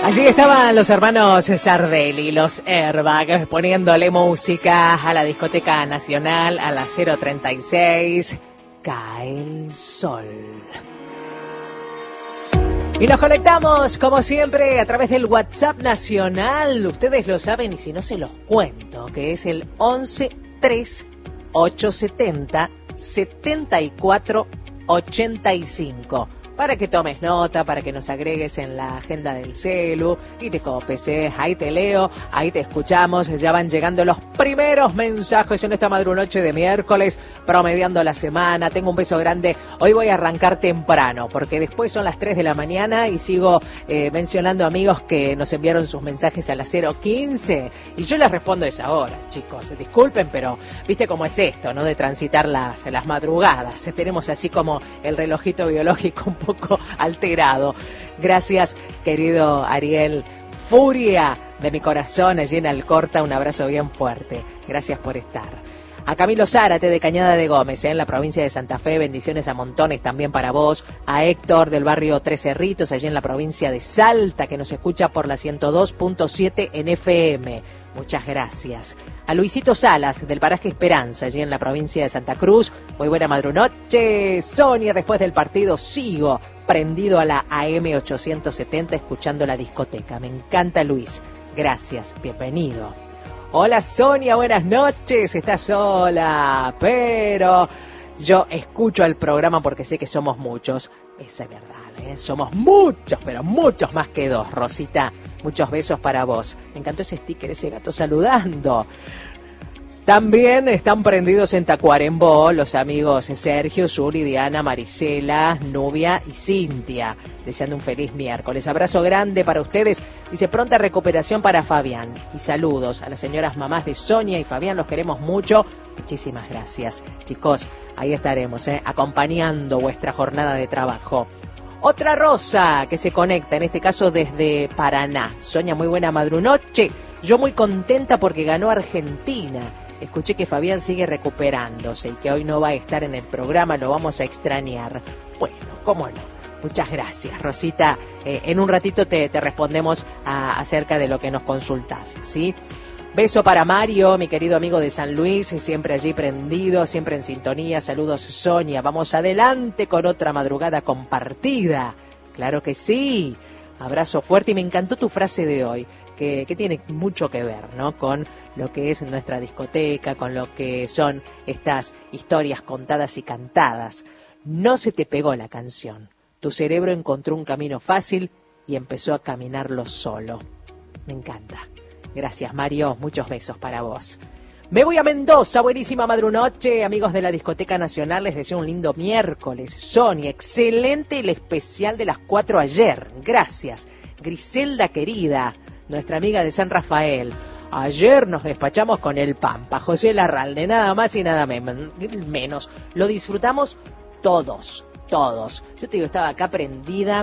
Allí estaban los hermanos Sardelli, los Airbag, poniéndole música a la discoteca nacional a las 0:36. Cae el sol. Y nos conectamos, como siempre, a través del WhatsApp nacional. Ustedes lo saben y si no se los cuento, que es el 11 3 870 74 85. Para que tomes nota, para que nos agregues en la agenda del celu y te copes, ahí te leo, ahí te escuchamos. Ya van llegando los primeros mensajes en esta madrunoche de miércoles, promediando la semana. Tengo un beso grande. Hoy voy a arrancar temprano, porque después son las 3 de la mañana y sigo mencionando amigos que nos enviaron sus mensajes a las 0:15 y yo les respondo a esa hora, chicos. Disculpen, pero viste cómo es esto, ¿no? De transitar las madrugadas. Tenemos así como el relojito biológico un poco alterado. Gracias, querido Ariel. Furia de mi corazón allí en Alcorta, un abrazo bien fuerte. Gracias por estar. A Camilo Zárate de Cañada de Gómez, en la provincia de Santa Fe, bendiciones a montones también para vos. A Héctor del barrio Tres Cerritos, allí en la provincia de Salta, que nos escucha por la 102.7 en FM. Muchas gracias. A Luisito Salas, del paraje Esperanza, allí en la provincia de Santa Cruz. Muy buena madrunoche. Sonia, después del partido sigo prendido a la AM 870 escuchando la discoteca. Me encanta, Luis. Gracias, bienvenido. Hola, Sonia, buenas noches. Estás sola, pero yo escucho el programa porque sé que somos muchos. Esa es verdad, somos muchos, pero muchos más que dos. Rosita, muchos besos para vos. Me encantó ese sticker, ese gato saludando. También están prendidos en Tacuarembó los amigos Sergio, Zuli, Diana, Marisela, Nubia y Cintia. Deseando un feliz miércoles. Abrazo grande para ustedes. Dice pronta recuperación para Fabián. Y saludos a las señoras mamás de Sonia y Fabián. Los queremos mucho. Muchísimas gracias. Chicos, ahí estaremos, acompañando vuestra jornada de trabajo. Otra Rosa que se conecta, en este caso desde Paraná. Sonia, muy buena madrunoche. Yo muy contenta porque ganó Argentina. Escuché que Fabián sigue recuperándose y que hoy no va a estar en el programa, lo vamos a extrañar. Bueno, cómo no. Muchas gracias, Rosita. En un ratito te respondemos acerca de lo que nos consultás, ¿sí? Beso para Mario, mi querido amigo de San Luis, siempre allí prendido, siempre en sintonía. Saludos, Sonia. Vamos adelante con otra madrugada compartida. Claro que sí. Abrazo fuerte y me encantó tu frase de hoy. Que tiene mucho que ver, ¿no? Con lo que es nuestra discoteca, con lo que son estas historias contadas y cantadas. No se te pegó la canción. Tu cerebro encontró un camino fácil y empezó a caminarlo solo. Me encanta. Gracias, Mario. Muchos besos para vos. Me voy a Mendoza. Buenísima madrunoche. Amigos de la Discoteca Nacional, les deseo un lindo miércoles. Sonia, excelente el especial de las 4 ayer. Gracias. Griselda querida, nuestra amiga de San Rafael. Ayer nos despachamos con el Pampa, José Larralde, nada más y nada menos. Lo disfrutamos todos. Yo te digo, estaba acá prendida.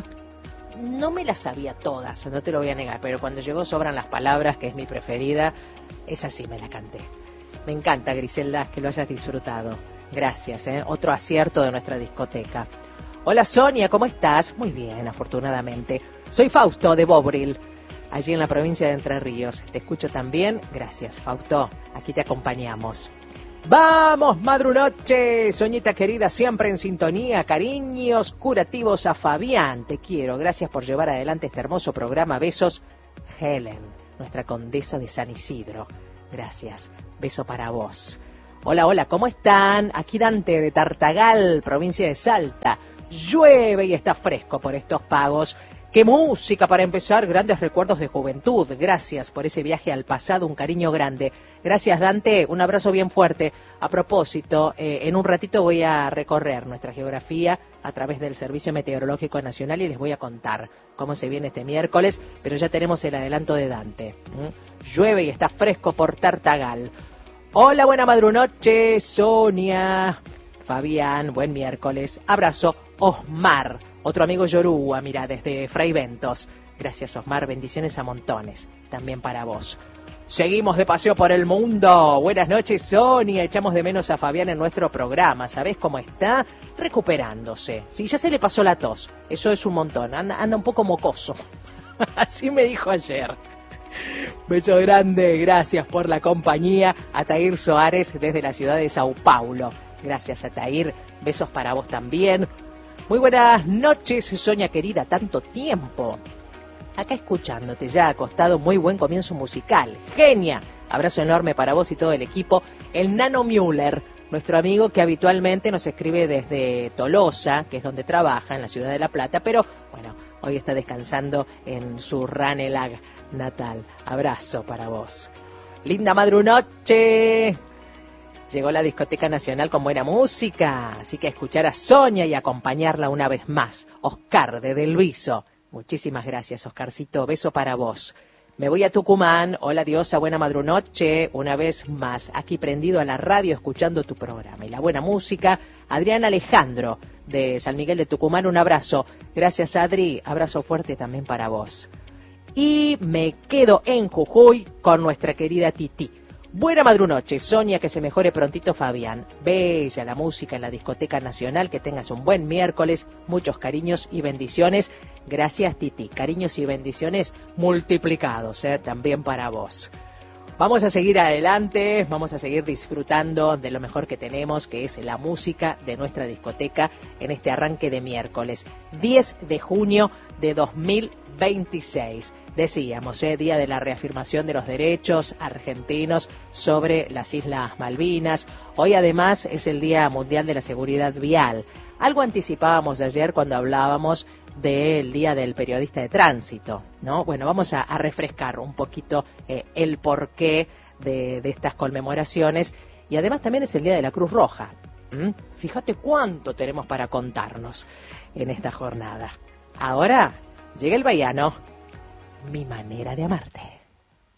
No me las sabía todas, no te lo voy a negar, pero cuando llegó Sobran las Palabras, que es mi preferida, esa sí me la canté. Me encanta, Griselda, que lo hayas disfrutado. Gracias, otro acierto de nuestra discoteca. Hola, Sonia, ¿cómo estás? Muy bien, afortunadamente. Soy Fausto de Bobril, allí en la provincia de Entre Ríos. Te escucho también. Gracias, Fausto. Aquí te acompañamos. ¡Vamos, madrunoche! Soñita querida, siempre en sintonía. Cariños curativos a Fabián. Te quiero. Gracias por llevar adelante este hermoso programa. Besos, Helen, nuestra condesa de San Isidro. Gracias. Beso para vos. Hola, ¿cómo están? Aquí Dante de Tartagal, provincia de Salta. Llueve y está fresco por estos pagos. ¡Qué música para empezar! Grandes recuerdos de juventud. Gracias por ese viaje al pasado, un cariño grande. Gracias, Dante, un abrazo bien fuerte. A propósito, en un ratito voy a recorrer nuestra geografía a través del Servicio Meteorológico Nacional y les voy a contar cómo se viene este miércoles, pero ya tenemos el adelanto de Dante. Llueve y está fresco por Tartagal. Hola, buena madrunoche, Sonia, Fabián, buen miércoles. Abrazo, Osmar. Otro amigo Yoruba, mira, desde Fray Ventos. Gracias, Osmar, bendiciones a montones. También para vos. Seguimos de paseo por el mundo. Buenas noches, Sonia. Echamos de menos a Fabián en nuestro programa. ¿Sabés cómo está? Recuperándose. Sí, ya se le pasó la tos. Eso es un montón. Anda un poco mocoso. Así me dijo ayer. Beso grande, gracias por la compañía. Atair Soares desde la ciudad de Sao Paulo. Gracias, Atair. Besos para vos también. Muy buenas noches, Sonia querida, tanto tiempo. Acá escuchándote, ya acostado, muy buen comienzo musical. Genia. Abrazo enorme para vos y todo el equipo. El Nano Müller, nuestro amigo que habitualmente nos escribe desde Tolosa, que es donde trabaja, en la ciudad de La Plata, pero bueno, hoy está descansando en su Ranelag natal. Abrazo para vos. Linda madrunoche. Llegó la Discoteca Nacional con buena música, así que a escuchar a Sonia y acompañarla una vez más. Oscar de Del Luiso. Muchísimas gracias, Oscarcito. Beso para vos. Me voy a Tucumán. Hola, diosa, buena madrunoche. Una vez más, aquí prendido a la radio escuchando tu programa y la buena música. Adrián Alejandro de San Miguel de Tucumán, un abrazo. Gracias, Adri. Abrazo fuerte también para vos. Y me quedo en Jujuy con nuestra querida Titi. Buena madrunoche, Sonia, que se mejore prontito Fabián. Bella la música en la Discoteca Nacional, que tengas un buen miércoles, muchos cariños y bendiciones. Gracias, Titi, cariños y bendiciones multiplicados, también para vos. Vamos a seguir adelante, vamos a seguir disfrutando de lo mejor que tenemos, que es la música de nuestra discoteca en este arranque de miércoles, 10 de junio de 2026. Decíamos, día de la reafirmación de los derechos argentinos sobre las Islas Malvinas. Hoy además es el Día Mundial de la Seguridad Vial. Algo anticipábamos ayer cuando hablábamos del Día del Periodista de Tránsito, ¿no? Bueno, vamos a refrescar un poquito el porqué de estas conmemoraciones, y además también es el Día de la Cruz Roja. Fíjate cuánto tenemos para contarnos en esta jornada. Ahora llega el baiano, Mi manera de amarte.